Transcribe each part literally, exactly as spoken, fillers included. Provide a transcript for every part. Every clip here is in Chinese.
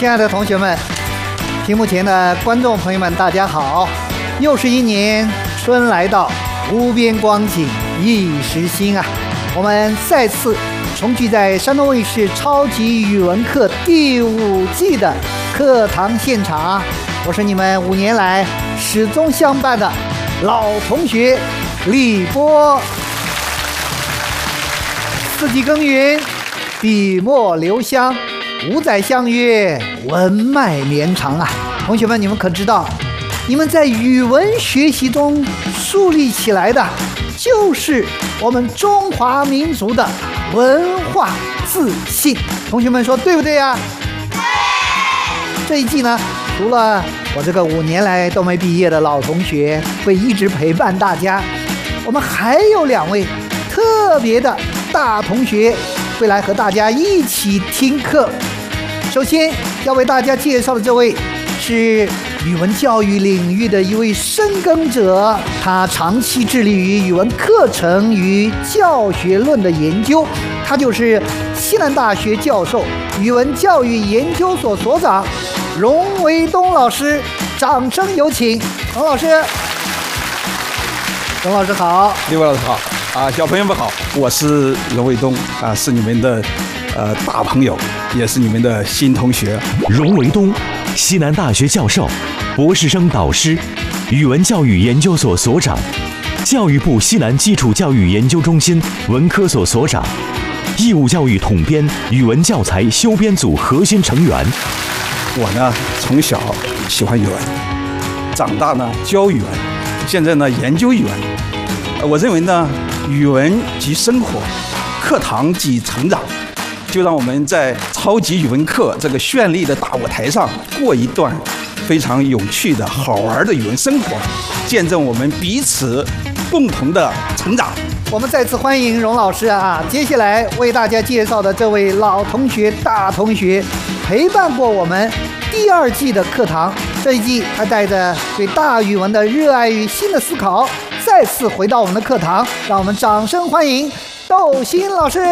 亲爱的同学们，屏幕前的观众朋友们，大家好！又是一年春来到，无边光景一时新啊！我们再次重聚在山东卫视超级语文课第五季的课堂现场，我是你们五年来始终相伴的老同学李波。四季耕耘，笔墨留香，五载相约，文脉绵长啊！同学们，你们可知道，你们在语文学习中树立起来的，就是我们中华民族的文化自信。同学们说对不对呀？对。这一季呢，除了我这个五年来都没毕业的老同学会一直陪伴大家，我们还有两位特别的大同学会来和大家一起听课。首先要为大家介绍的这位是语文教育领域的一位深耕者，他长期致力于语文课程与教学论的研究，他就是西南大学教授、语文教育研究所所长荣维东老师。掌声有请荣老师。荣老师好。 李波老师好啊，小朋友们好，我是荣维东啊，是你们的呃大朋友，也是你们的新同学。 荣维东，西南大学教授，博士生导师，语文教育研究所所长，教育部西南基础教育研究中心文科所所长，义务教育统编语文教材修编组核心成员。 我呢，从小喜欢语文，长大呢教语文，现在呢研究语文。我认为呢，语文即生活，课堂即成长。就让我们在超级语文课这个绚丽的大舞台上过一段非常有趣的好玩的语文生活，见证我们彼此共同的成长。 我们再次欢迎荣老师啊！接下来为大家介绍的这位老同学、大同学，陪伴过我们第二季的课堂。这一季，他带着对大语文的热爱与新的思考，再次回到我们的课堂。让我们掌声欢迎窦鑫老师。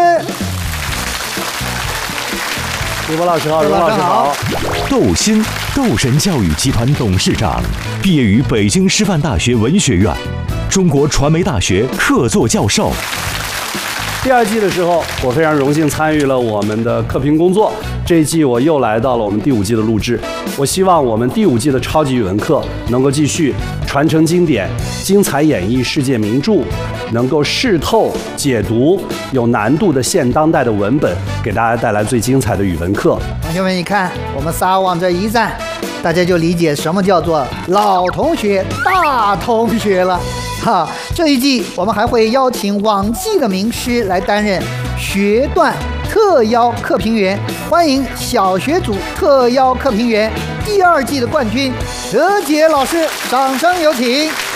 李波老师好，荣老师好。 窦鑫，窦神教育集团董事长，毕业于北京师范大学文学院，中国传媒大学客座教授。 第二季的时候，我非常荣幸参与了我们的课评工作。这一季我又来到了我们第五季的录制。我希望我们第五季的超级语文课能够继续传承经典，精彩演绎世界名著，能够视透解读有难度的现当代的文本，给大家带来最精彩的语文课。 同学们，你看，我们仨往这一站，大家就理解什么叫做老同学、大同学了。哈，这一季我们还会邀请往季的名师来担任学段特邀课评员，欢迎小学组特邀课评员第二季的冠军何洁老师，掌声有请。